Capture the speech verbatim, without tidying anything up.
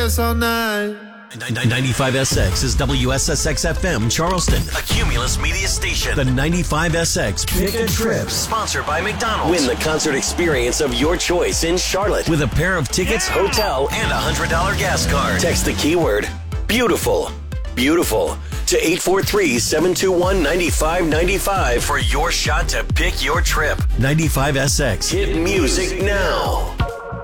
all night. ninety-five S X is W S S X F M Charleston, a Cumulus media station. The ninety-five S X Pick a Trip, sponsored by McDonald's. Win the concert experience of your choice in Charlotte with a pair of tickets, yeah. hotel, and a one hundred dollars gas card. Text the keyword beautiful, beautiful to eight four three, seven two one, nine five nine five for your shot to pick your trip. ninety-five S X. Hit music now.